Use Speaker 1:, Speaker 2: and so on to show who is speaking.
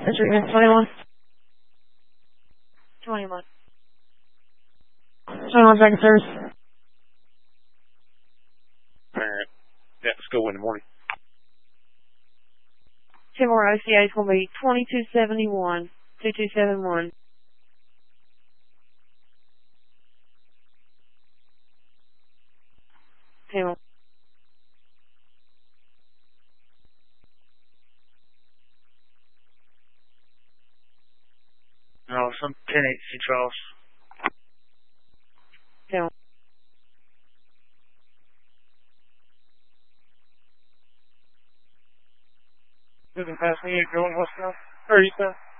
Speaker 1: Treatment 21. 21. 21 second service.
Speaker 2: Alright. Yeah, let's go in the morning.
Speaker 1: 10 more OCA is going to be 2271. 2271. More.
Speaker 2: No, some 10-8 C Charles.
Speaker 1: More.
Speaker 2: Doesn't pass me, you're going west now? 30 cents.